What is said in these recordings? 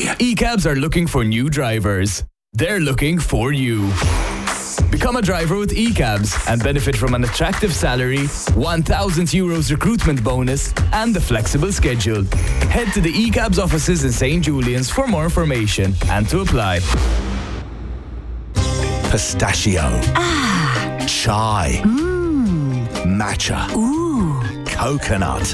ECABs are looking for new drivers. They're looking for you. Become a driver with ECABs and benefit from an attractive salary, €1,000 recruitment bonus, and a flexible schedule. Head to the ECABs offices in St. Julian's for more information and to apply. Pistachio. Chai. Matcha. Coconut.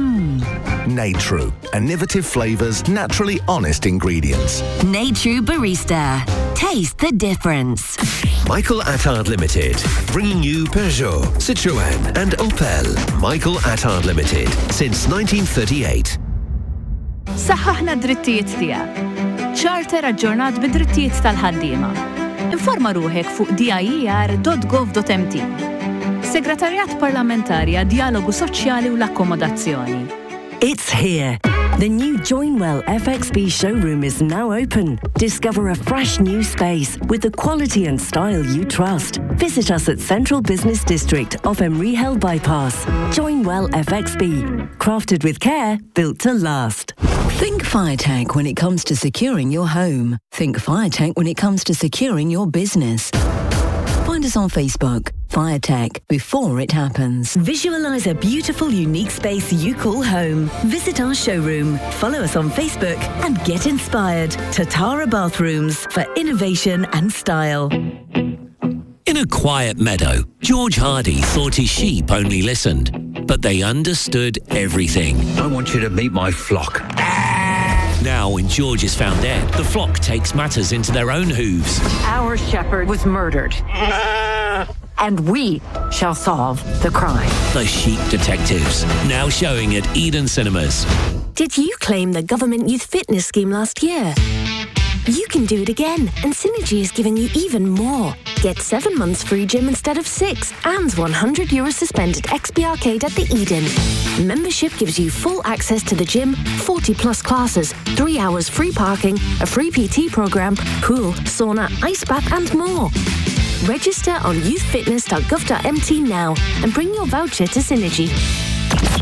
Natru. Innovative flavours, naturally honest ingredients. Natru Barista. Taste the difference. Michael Attard Limited, bringing you Peugeot, Citroën and Opel. Michael Attard Limited, since 1938. Saħħaħna d-drittijiet tiegħek. Charter aġġornat bid-drittijiet tal-ħaddiema. Informa ruħek fuq dir.gov.mt. Segretarjat Parlamentari għad Dialogu Soċjali u l-Akkomodazzjoni. It's here. The new Joinwell FXB showroom is now open. Discover a fresh new space with the quality and style you trust. Visit us at Central Business District off Emery Hill Bypass. Joinwell FXB. Crafted with care, built to last. Think FireTech when it comes to securing your home. Think FireTech when it comes to securing your business. Find us on Facebook. FireTech, before it happens. Visualize a beautiful, unique space you call home. Visit our showroom, follow us on Facebook, and get inspired. Tatara Bathrooms for innovation and style. In a quiet meadow, George Hardy thought his sheep only listened, but they understood everything. I want you to meet my flock. Now, when George is found dead, the flock takes matters into their own hooves. Our shepherd was murdered. And we shall solve the crime. The Sheep Detectives, now showing at Eden Cinemas. Did you claim the Government Youth Fitness Scheme last year? You can do it again, and Synergy is giving you even more. Get 7 months free gym instead of 6, and €100 suspended at XP Arcade at the Eden. Membership gives you full access to the gym, 40+ classes, 3 hours free parking, a free PT program, pool, sauna, ice bath, and more. Register on youthfitness.gov.mt now and bring your voucher to Synergy.